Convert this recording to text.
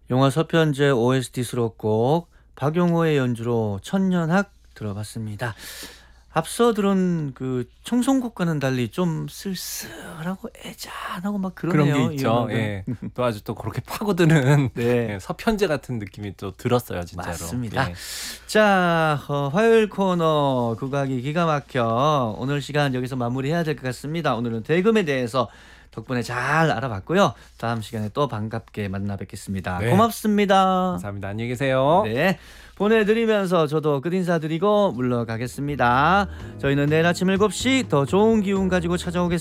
영화 서편제 OST 수록곡 박용호의 연주로 천년학 들어봤습니다. 앞서 들은 그 청송곡과는 달리 좀 쓸쓸하고 애잔하고 막 그런 게 그러네요. 이 있죠. 음악은. 예. 또 아주 또 그렇게 파고드는 네. 예, 서편제 같은 느낌이 또 들었어요, 진짜로. 맞습니다. 예. 자, 화요일 코너 국악이 기가 막혀 오늘 시간 여기서 마무리해야 될 것 같습니다. 오늘은 대금에 대해서 덕분에 잘 알아봤고요. 다음 시간에 또 반갑게 만나 뵙겠습니다. 네. 고맙습니다. 감사합니다. 안녕히 계세요. 네, 보내드리면서 저도 끝 인사드리고 물러가겠습니다. 저희는 내일 아침 7시 더 좋은 기운 가지고 찾아오겠습니다.